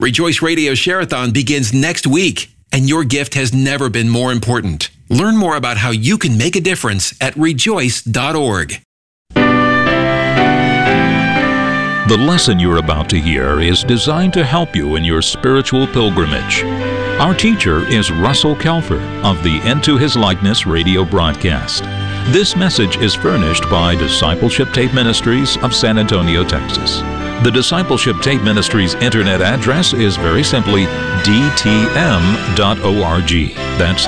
Rejoice Radio Share-a-thon begins next week, and your gift has never been more important. Learn more about how you can make a difference at rejoice.org. The lesson you're about to hear is designed to help you in your spiritual pilgrimage. Our teacher is Russell Kelfer of the Into His Likeness radio broadcast. This message is furnished by Discipleship Tape Ministries of San Antonio, Texas. The Discipleship Tape Ministries internet address is very simply dtm.org. That's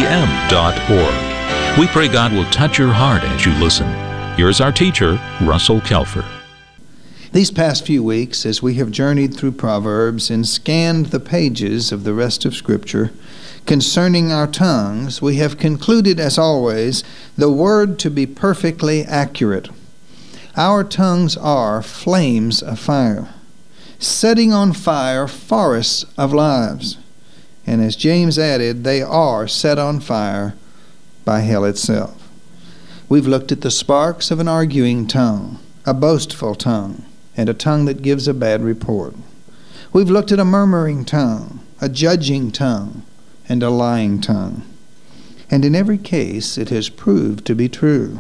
dtm.org. We pray God will touch your heart as you listen. Here's our teacher, Russell Kelfer. These past few weeks, as we have journeyed through Proverbs and scanned the pages of the rest of Scripture concerning our tongues, we have concluded, as always, the word to be perfectly accurate. Our tongues are flames of fire, setting on fire forests of lives. And as James added, they are set on fire by hell itself. We've looked at the sparks of an arguing tongue, a boastful tongue, and a tongue that gives a bad report. We've looked at a murmuring tongue, a judging tongue, and a lying tongue. And in every case, it has proved to be true.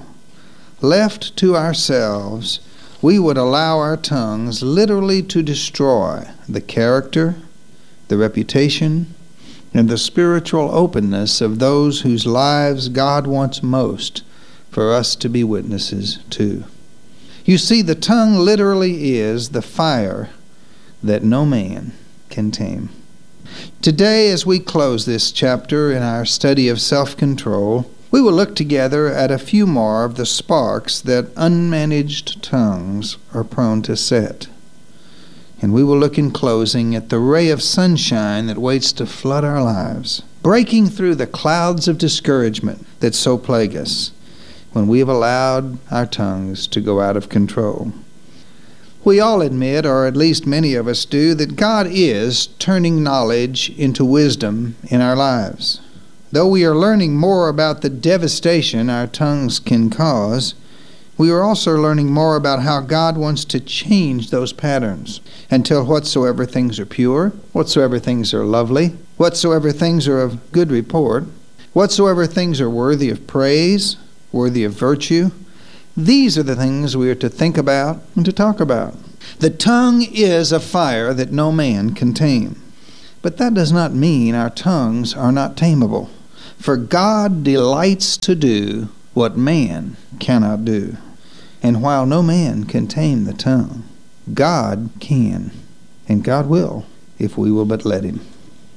Left to ourselves, we would allow our tongues literally to destroy the character, the reputation, and the spiritual openness of those whose lives God wants most for us to be witnesses to. You see, the tongue literally is the fire that no man can tame. Today, as we close this chapter in our study of self-control, we will look together at a few more of the sparks that unmanaged tongues are prone to set. And we will look in closing at the ray of sunshine that waits to flood our lives, breaking through the clouds of discouragement that so plague us when we have allowed our tongues to go out of control. We all admit, or at least many of us do, that God is turning knowledge into wisdom in our lives. Though we are learning more about the devastation our tongues can cause, we are also learning more about how God wants to change those patterns until whatsoever things are pure, whatsoever things are lovely, whatsoever things are of good report, whatsoever things are worthy of praise, worthy of virtue. These are the things we are to think about and to talk about. The tongue is a fire that no man can tame. But that does not mean our tongues are not tameable. For God delights to do what man cannot do. And while no man can tame the tongue, God can. And God will, if we will but let Him.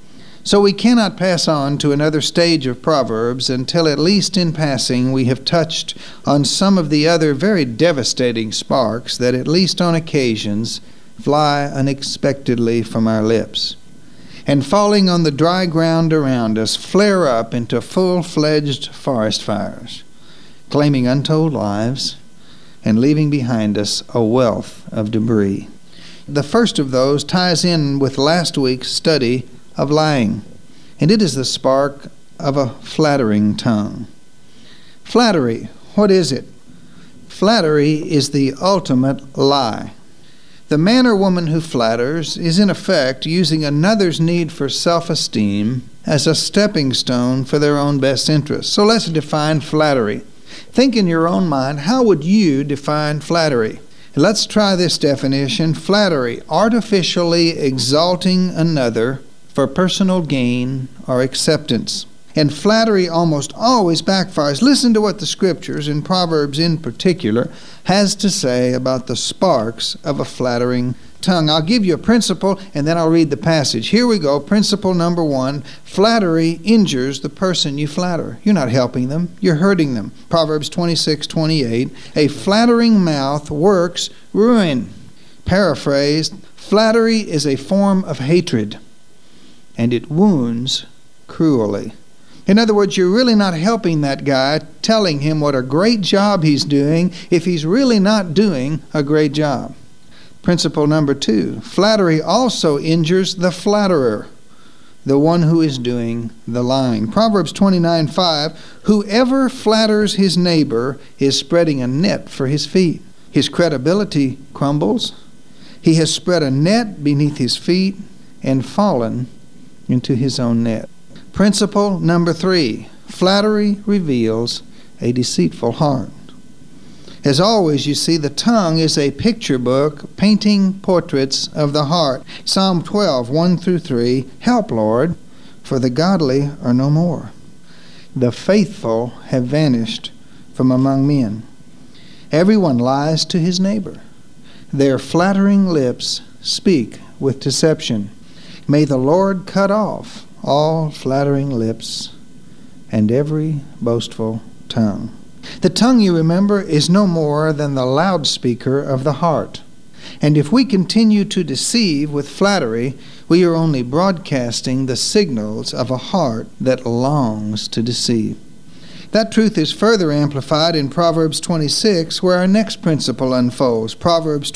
So we cannot pass on to another stage of Proverbs until, at least in passing, we have touched on some of the other very devastating sparks that, at least on occasions, fly unexpectedly from our lips, and falling on the dry ground around us, flare up into full-fledged forest fires, claiming untold lives and leaving behind us a wealth of debris. The first of those ties in with last week's study of lying, and it is the spark of a flattering tongue. Flattery, what is it? Flattery is the ultimate lie. The man or woman who flatters is in effect using another's need for self-esteem as a stepping stone for their own best interest. So let's define flattery. Think in your own mind, how would you define flattery? Let's try this definition. Flattery, artificially exalting another for personal gain or acceptance. And flattery almost always backfires. Listen to what the Scriptures, in Proverbs in particular, has to say about the sparks of a flattering tongue. I'll give you a principle, and then I'll read the passage. Here we go. Principle number 1. Flattery injures the person you flatter. You're not helping them. You're hurting them. Proverbs 26:28. A flattering mouth works ruin. Paraphrased, flattery is a form of hatred, and it wounds cruelly. In other words, you're really not helping that guy, telling him what a great job he's doing if he's really not doing a great job. Principle number 2, flattery also injures the flatterer, the one who is doing the lying. Proverbs 29:5, whoever flatters his neighbor is spreading a net for his feet. His credibility crumbles. He has spread a net beneath his feet, and fallen into his own net. Principle number 3, flattery reveals a deceitful heart. As always, you see, the tongue is a picture book painting portraits of the heart. Psalm 12, 1 through 3, help, Lord, for the godly are no more. The faithful have vanished from among men. Everyone lies to his neighbor. Their flattering lips speak with deception. May the Lord cut off all flattering lips and every boastful tongue. The tongue, you remember, is no more than the loudspeaker of the heart. And if we continue to deceive with flattery, we are only broadcasting the signals of a heart that longs to deceive. That truth is further amplified in Proverbs 26, where our next principle unfolds. Proverbs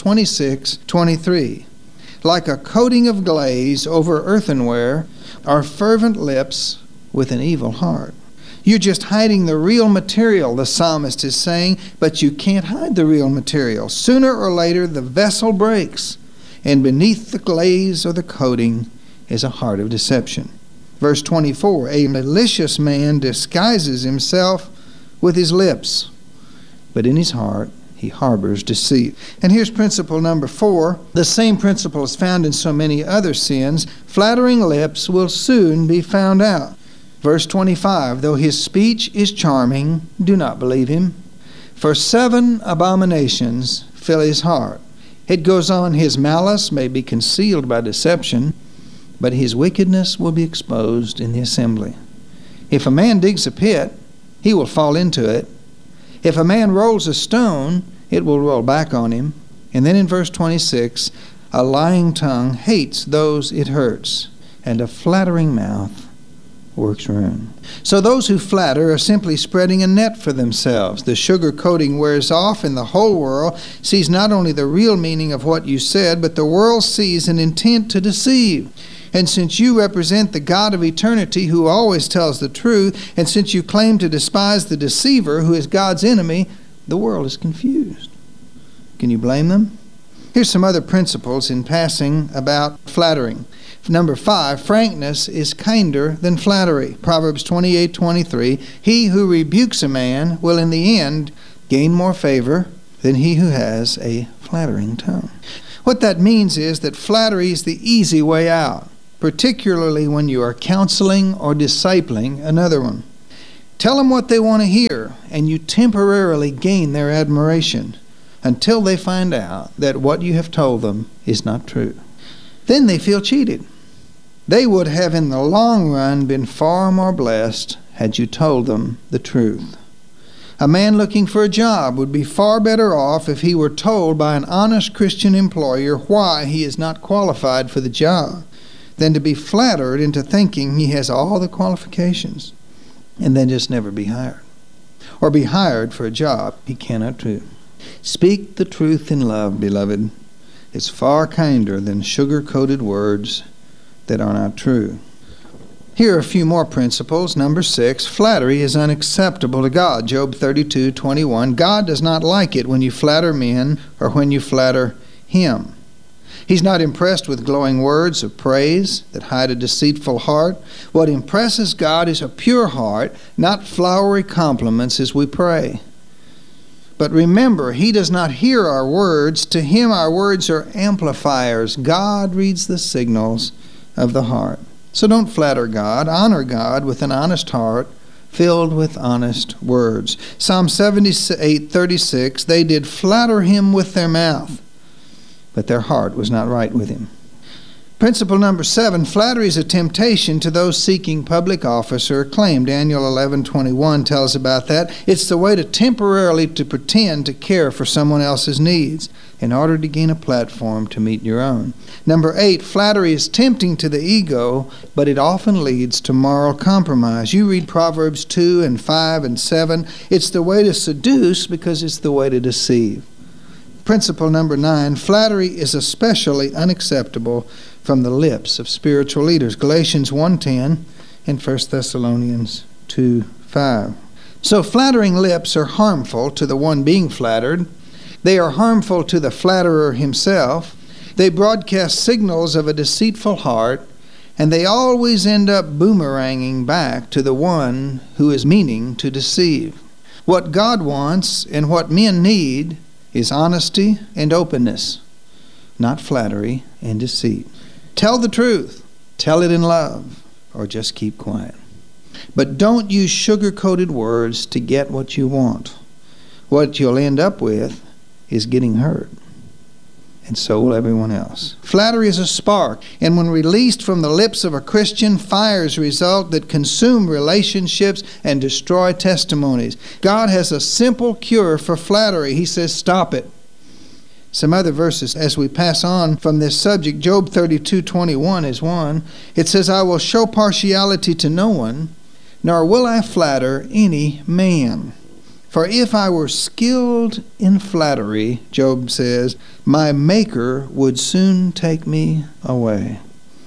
26:23. Like a coating of glaze over earthenware are fervent lips with an evil heart. You're just hiding the real material, the psalmist is saying, but you can't hide the real material. Sooner or later, the vessel breaks, and beneath the glaze or the coating is a heart of deception. Verse 24, a malicious man disguises himself with his lips, but in his heart he harbors deceit. And here's principle number 4. The same principle is found in so many other sins. Flattering lips will soon be found out. Verse 25, though his speech is charming, do not believe him. For 7 abominations fill his heart. It goes on, his malice may be concealed by deception, but his wickedness will be exposed in the assembly. If a man digs a pit, he will fall into it. If a man rolls a stone, it will roll back on him. And then in verse 26, a lying tongue hates those it hurts, and a flattering mouth works ruin. So those who flatter are simply spreading a net for themselves. The sugar coating wears off, and the whole world sees not only the real meaning of what you said, but the world sees an intent to deceive. And since you represent the God of eternity who always tells the truth, and since you claim to despise the deceiver who is God's enemy, the world is confused. Can you blame them? Here's some other principles in passing about flattering. Number 5, frankness is kinder than flattery. Proverbs 28:23, he who rebukes a man will in the end gain more favor than he who has a flattering tongue. What that means is that flattery is the easy way out, particularly when you are counseling or discipling another one. Tell them what they want to hear, and you temporarily gain their admiration until they find out that what you have told them is not true. Then they feel cheated. They would have in the long run been far more blessed had you told them the truth. A man looking for a job would be far better off if he were told by an honest Christian employer why he is not qualified for the job, than to be flattered into thinking he has all the qualifications and then just never be hired, or be hired for a job he cannot do. Speak the truth in love, beloved. It's far kinder than sugar-coated words that are not true. Here are a few more principles. Number 6, flattery is unacceptable to God. Job 32:21. God does not like it when you flatter men or when you flatter him. He's not impressed with glowing words of praise that hide a deceitful heart. What impresses God is a pure heart, not flowery compliments as we pray. But remember, he does not hear our words. To him our words are amplifiers. God reads the signals of the heart. So don't flatter God. Honor God with an honest heart filled with honest words. Psalm 78:36, they did flatter him with their mouth, but their heart was not right with him. Principle number 7, flattery is a temptation to those seeking public office or acclaim. Daniel 11:21 tells about that. It's the way to temporarily to pretend to care for someone else's needs in order to gain a platform to meet your own. Number 8, flattery is tempting to the ego, but it often leads to moral compromise. You read Proverbs 2 and 5 and 7. It's the way to seduce because it's the way to deceive. Principle number 9, flattery is especially unacceptable from the lips of spiritual leaders. Galatians 1:10 and 1 Thessalonians 2:5. So flattering lips are harmful to the one being flattered. They are harmful to the flatterer himself. They broadcast signals of a deceitful heart, and they always end up boomeranging back to the one who is meaning to deceive. What God wants and what men need is honesty and openness, not flattery and deceit. Tell the truth. Tell it in love, or just keep quiet. But don't use sugar-coated words to get what you want. What you'll end up with is getting hurt. And so will everyone else. Flattery is a spark, and when released from the lips of a Christian, fires result that consume relationships and destroy testimonies. God has a simple cure for flattery. He says, stop it. Some other verses as we pass on from this subject. Job 32:21 is one. It says, I will show partiality to no one, nor will I flatter any man. For if I were skilled in flattery, Job says, my Maker would soon take me away.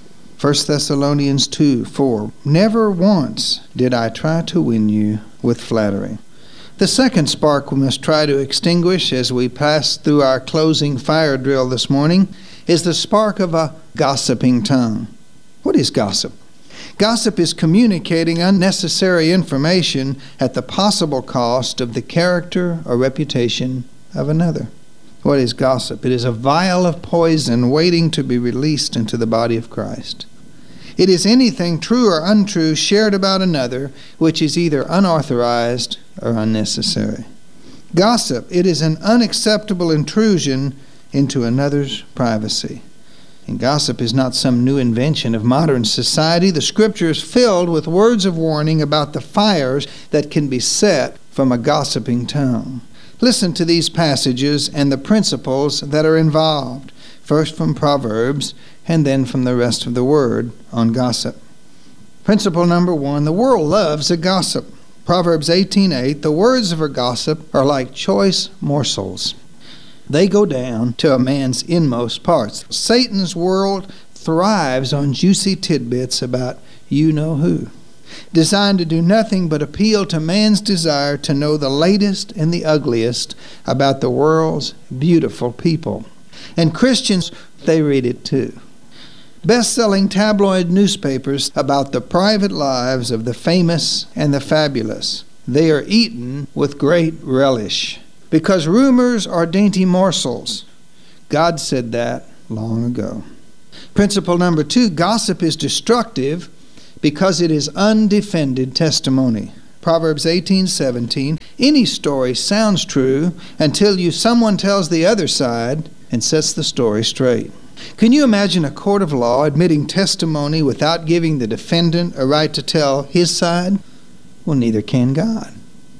1 Thessalonians 2:4. Never once did I try to win you with flattery. The second spark we must try to extinguish as we pass through our closing fire drill this morning is the spark of a gossiping tongue. What is gossip? Gossip is communicating unnecessary information at the possible cost of the character or reputation of another. What is gossip? It is a vial of poison waiting to be released into the body of Christ. It is anything true or untrue shared about another which is either unauthorized or unnecessary. Gossip, it is an unacceptable intrusion into another's privacy. And gossip is not some new invention of modern society. The Scripture is filled with words of warning about the fires that can be set from a gossiping tongue. Listen to these passages and the principles that are involved, first from Proverbs and then from the rest of the Word on gossip. Principle number 1, the world loves a gossip. Proverbs 18:8, the words of a gossip are like choice morsels. They go down to a man's inmost parts. Satan's world thrives on juicy tidbits about you-know-who, designed to do nothing but appeal to man's desire to know the latest and the ugliest about the world's beautiful people. And Christians, they read it too. Best-selling tabloid newspapers about the private lives of the famous and the fabulous. They are eaten with great relish, because rumors are dainty morsels. God said that long ago. Principle number 2, gossip is destructive because it is undefended testimony. Proverbs 18:17, any story sounds true until someone tells the other side and sets the story straight. Can you imagine a court of law admitting testimony without giving the defendant a right to tell his side? Well, neither can God.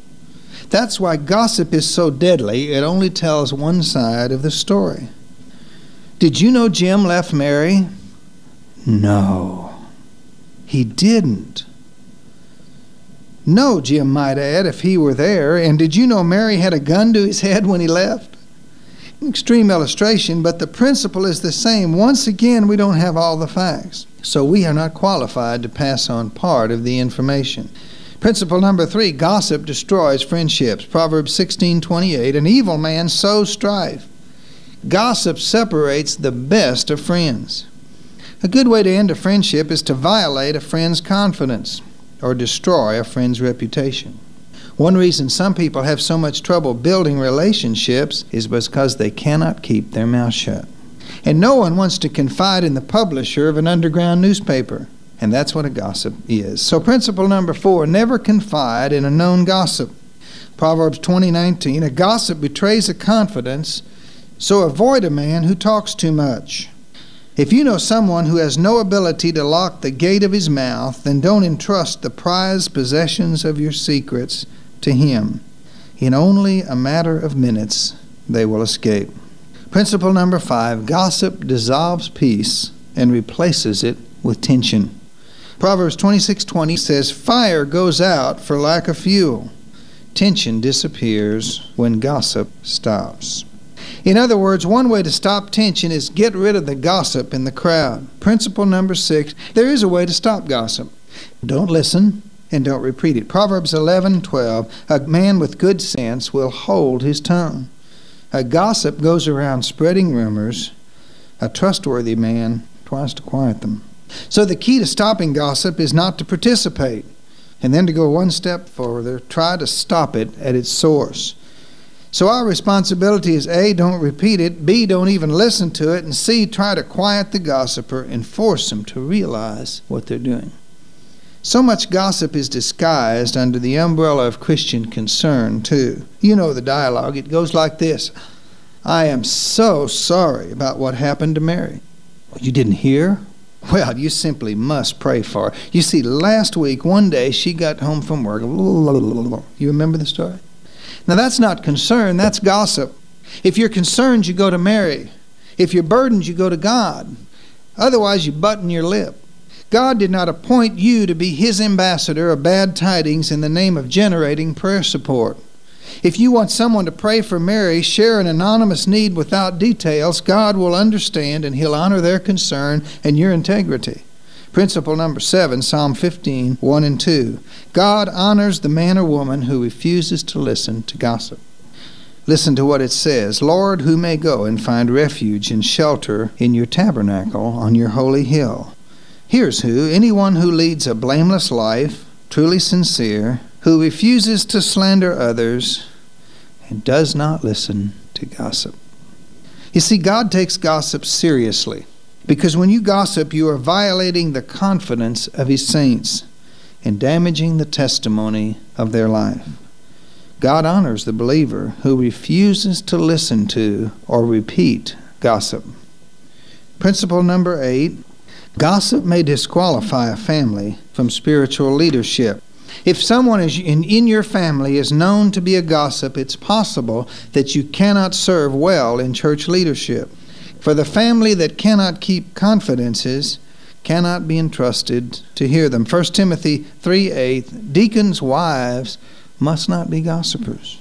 That's why gossip is so deadly. It only tells one side of the story. Did you know Jim left Mary? No, he didn't. No, Jim might add, if he were there. And did you know Mary had a gun to his head when he left? An extreme illustration, but the principle is the same. Once again, we don't have all the facts, so we are not qualified to pass on part of the information. Principle number 3, gossip destroys friendships. Proverbs 16:28, an evil man sows strife. Gossip separates the best of friends. A good way to end a friendship is to violate a friend's confidence or destroy a friend's reputation. One reason some people have so much trouble building relationships is because they cannot keep their mouth shut. And no one wants to confide in the publisher of an underground newspaper. And that's what a gossip is. So principle number 4, never confide in a known gossip. Proverbs 20:19, a gossip betrays a confidence, so avoid a man who talks too much. If you know someone who has no ability to lock the gate of his mouth, then don't entrust the prized possessions of your secrets to him. In only a matter of minutes, they will escape. Principle number 5, gossip dissolves peace and replaces it with tension. Proverbs 26:20 says, fire goes out for lack of fuel. Tension disappears when gossip stops. In other words, one way to stop tension is get rid of the gossip in the crowd. Principle number 6, there is a way to stop gossip. Don't listen and don't repeat it. Proverbs 11:12, a man with good sense will hold his tongue. A gossip goes around spreading rumors. a trustworthy man tries to quiet them. So the key to stopping gossip is not to participate, and then to go one step further, try to stop it at its source. So our responsibility is A, don't repeat it, B, don't even listen to it, and C, try to quiet the gossiper and force them to realize what they're doing. So much gossip is disguised under the umbrella of Christian concern, too. You know the dialogue. It goes like this. I am so sorry about what happened to Mary. You didn't hear? Well, you simply must pray for her. You see, last week, one day, she got home from work. You remember the story? Now, that's not concern, that's gossip. If you're concerned, you go to Mary. If you're burdened, you go to God. Otherwise, you button your lip. God did not appoint you to be His ambassador of bad tidings in the name of generating prayer support. If you want someone to pray for Mary, share an anonymous need without details, God will understand and He'll honor their concern and your integrity. Principle number 7, Psalm 15, 1 and 2. God honors the man or woman who refuses to listen to gossip. Listen to what it says. Lord, who may go and find refuge and shelter in your tabernacle on your holy hill? Here's who, anyone who leads a blameless life, truly sincere, who refuses to slander others, and does not listen to gossip. You see, God takes gossip seriously. Because when you gossip, you are violating the confidence of His saints and damaging the testimony of their life. God honors the believer who refuses to listen to or repeat gossip. Principle number 8, gossip may disqualify a family from spiritual leadership. If someone in your family is known to be a gossip, it's possible that you cannot serve well in church leadership. For the family that cannot keep confidences cannot be entrusted to hear them. 1 Timothy 3:8, deacons' wives must not be gossipers.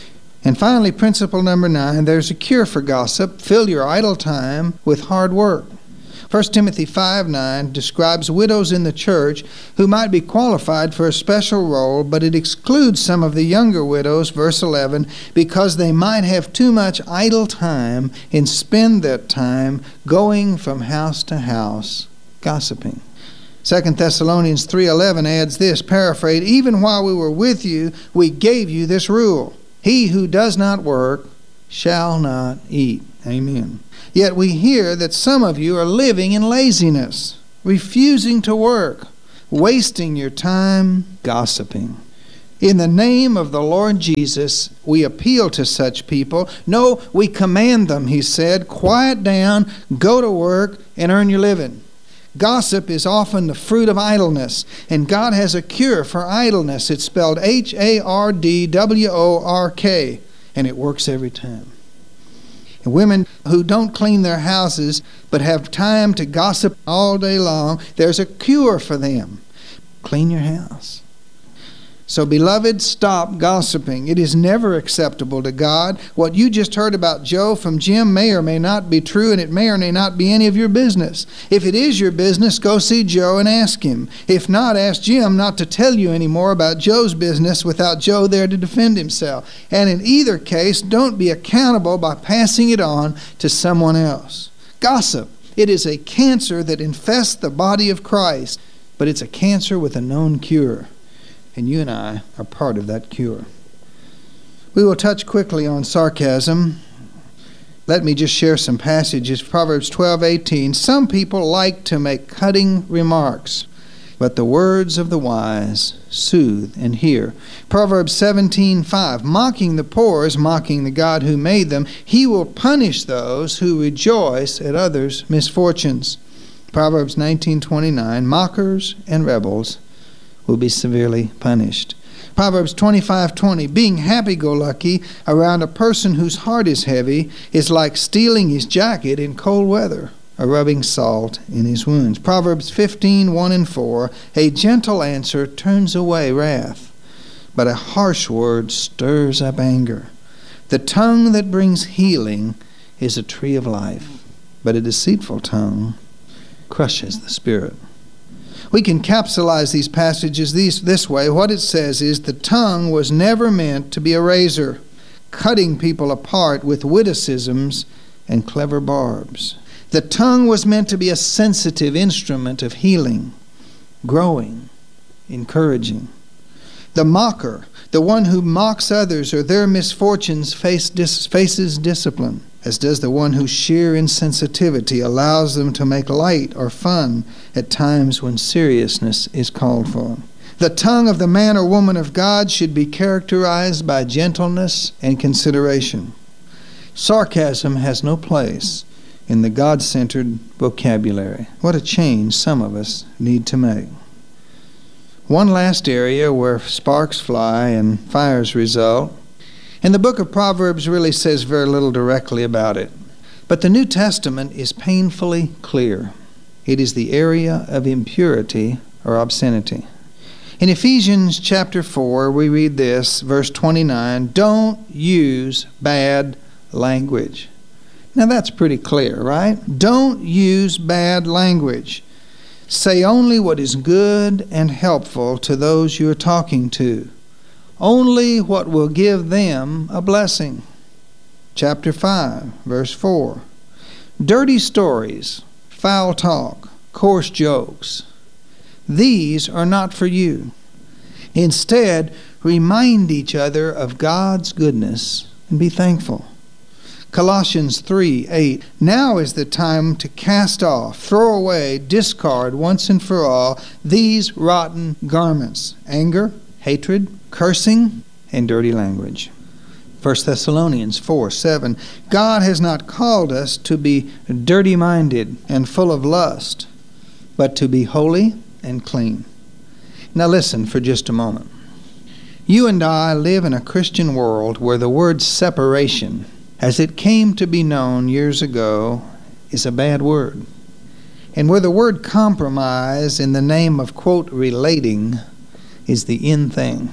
And finally, principle number 9, there's a cure for gossip. Fill your idle time with hard work. 1 Timothy 5:9 describes widows in the church who might be qualified for a special role, but it excludes some of the younger widows, verse 11, because they might have too much idle time and spend that time going from house to house, gossiping. 2 Thessalonians 3:11 adds this, paraphrase, even while we were with you, we gave you this rule. He who does not work shall not eat. Amen. Yet we hear that some of you are living in laziness, refusing to work, wasting your time gossiping. In the name of the Lord Jesus, we appeal to such people. No, we command them, he said, quiet down, go to work, and earn your living. Gossip is often the fruit of idleness, and God has a cure for idleness. It's spelled Hardwork, and it works every time. And women who don't clean their houses but have time to gossip all day long, there's a cure for them. Clean your house. So, beloved, stop gossiping. It is never acceptable to God. What you just heard about Joe from Jim may or may not be true, and it may or may not be any of your business. If it is your business, go see Joe and ask him. If not, ask Jim not to tell you any more about Joe's business without Joe there to defend himself. And in either case, don't be accountable by passing it on to someone else. Gossip, it is a cancer that infests the body of Christ, but it's a cancer with a known cure. And you and I are part of that cure. We will touch quickly on sarcasm. Let me just share some passages. Proverbs 12:18. Some people like to make cutting remarks, but the words of the wise soothe and hear. Proverbs 17:5. Mocking the poor is mocking the God who made them. He will punish those who rejoice at others' misfortunes. Proverbs 19:29. Mockers and rebels will be severely punished. Proverbs 25:20, being happy-go-lucky around a person whose heart is heavy is like stealing his jacket in cold weather or rubbing salt in his wounds. Proverbs 15:1 and 4, a gentle answer turns away wrath, but a harsh word stirs up anger. The tongue that brings healing is a tree of life, but a deceitful tongue crushes the spirit. We can capsulize these passages this way. What it says is the tongue was never meant to be a razor, cutting people apart with witticisms and clever barbs. The tongue was meant to be a sensitive instrument of healing, growing, encouraging. The mocker, the one who mocks others or their misfortunes, faces discipline, as does the one whose sheer insensitivity allows them to make light or fun at times when seriousness is called for. The tongue of the man or woman of God should be characterized by gentleness and consideration. Sarcasm has no place in the God-centered vocabulary. What a change some of us need to make. One last area where sparks fly and fires result, and the book of Proverbs really says very little directly about it. But the New Testament is painfully clear. It is the area of impurity or obscenity. In Ephesians chapter 4, we read this, verse 29, "Don't use bad language." Now that's pretty clear, right? Don't use bad language. Say only what is good and helpful to those you are talking to. Only what will give them a blessing. Chapter 5, verse 4. Dirty stories, foul talk, coarse jokes. These are not for you. Instead, remind each other of God's goodness and be thankful. Colossians 3:8. Now is the time to cast off, throw away, discard once and for all these rotten garments: anger, hatred, cursing, and dirty language. 1 Thessalonians 4:7. God has not called us to be dirty-minded and full of lust, but to be holy and clean. Now listen for just a moment. You and I live in a Christian world where the word separation, as it came to be known years ago, is a bad word. And where the word compromise in the name of, quote, relating, is the in thing.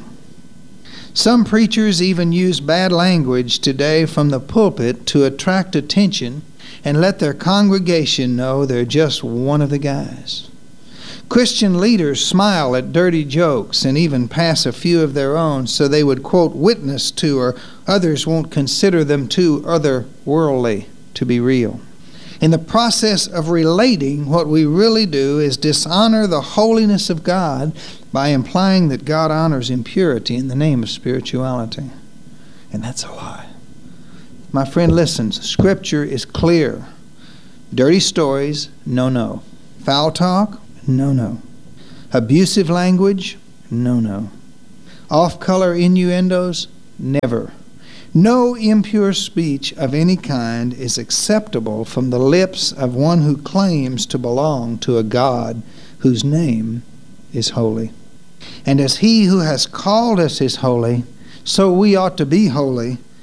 Some preachers even use bad language today from the pulpit to attract attention and let their congregation know they're just one of the guys. Christian leaders smile at dirty jokes and even pass a few of their own so they would, quote, witness to, or others won't consider them too otherworldly to be real. In the process of relating, what we really do is dishonor the holiness of God by implying that God honors impurity in the name of spirituality. And that's a lie. My friend, listen, Scripture is clear. Dirty stories, no. Foul talk, no. Abusive language, no. Off-color innuendos, never. No impure speech of any kind is acceptable from the lips of one who claims to belong to a God whose name is holy. And as He who has called us is holy, so we ought to be holy